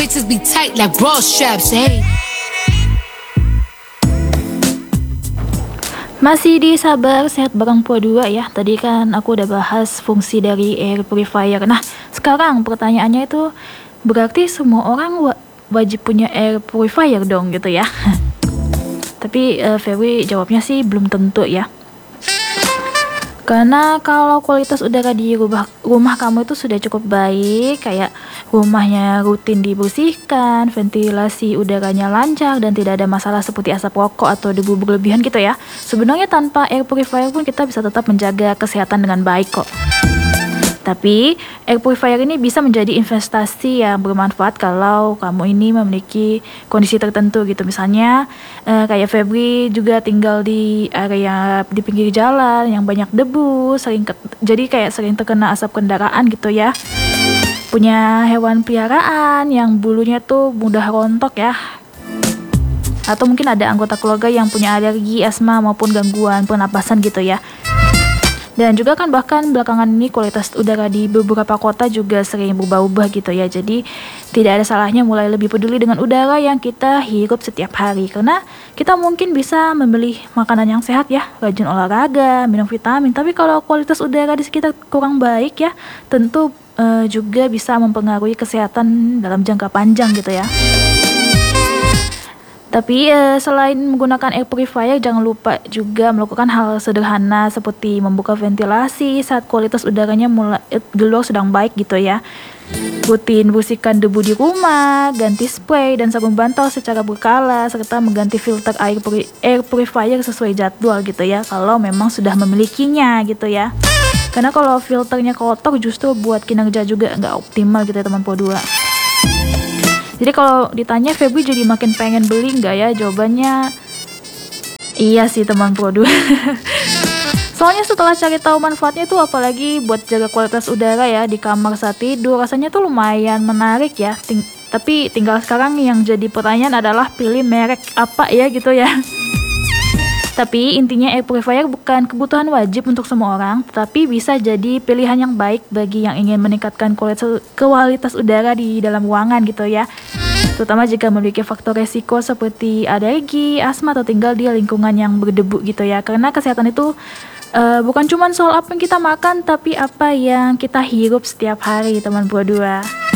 Bitches be tight like bra straps, hey. Masih di Sabar Sehat Bareng Po 2 ya. Tadi kan aku udah bahas fungsi dari air purifier. Nah, sekarang pertanyaannya itu berarti semua orang wajib punya air purifier dong gitu ya. Tapi Febri jawabnya sih belum tentu ya. Karena kalau kualitas udara di rumah kamu itu sudah cukup baik, kayak rumahnya rutin dibersihkan, ventilasi udaranya lancar, dan tidak ada masalah seperti asap rokok atau debu berlebihan gitu ya. Sebenarnya tanpa air purifier pun kita bisa tetap menjaga kesehatan dengan baik kok. Tapi air purifier ini bisa menjadi investasi yang bermanfaat kalau kamu ini memiliki kondisi tertentu gitu. Misalnya kayak Febri juga tinggal di area di pinggir jalan yang banyak debu, jadi kayak sering terkena asap kendaraan gitu ya. Punya hewan peliharaan yang bulunya tuh mudah rontok ya. Atau mungkin ada anggota keluarga yang punya alergi, asma maupun gangguan pernapasan gitu ya. Dan juga kan bahkan belakangan ini kualitas udara di beberapa kota juga sering berubah-ubah gitu ya. Jadi tidak ada salahnya mulai lebih peduli dengan udara yang kita hirup setiap hari. Karena kita mungkin bisa membeli makanan yang sehat ya, rajin olahraga, minum vitamin. Tapi kalau kualitas udara di sekitar kurang baik ya, tentu juga bisa mempengaruhi kesehatan dalam jangka panjang gitu ya. Tapi selain menggunakan air purifier, jangan lupa juga melakukan hal sederhana seperti membuka ventilasi saat kualitas udaranya di luar sedang baik gitu ya. Rutin bersihkan debu di rumah, ganti spray dan sabun bantal secara berkala, serta mengganti filter air purifier sesuai jadwal gitu ya, kalau memang sudah memilikinya gitu ya. Karena kalau filternya kotor justru buat kinerja juga nggak optimal gitu ya teman Po 2. Jadi kalau ditanya Febri jadi makin pengen beli nggak ya? Jawabannya iya sih teman Po 2. Soalnya setelah cari tahu manfaatnya tuh, apalagi buat jaga kualitas udara ya di kamar saat tidur, rasanya tuh lumayan menarik ya. Tapi tinggal sekarang yang jadi pertanyaan adalah pilih merek apa ya gitu ya. Tapi intinya air purifier bukan kebutuhan wajib untuk semua orang, tetapi bisa jadi pilihan yang baik bagi yang ingin meningkatkan kualitas udara di dalam ruangan gitu ya. Terutama jika memiliki faktor resiko seperti alergi, asma, atau tinggal di lingkungan yang berdebu gitu ya. Karena kesehatan itu bukan cuma soal apa yang kita makan, tapi apa yang kita hirup setiap hari teman Po 2.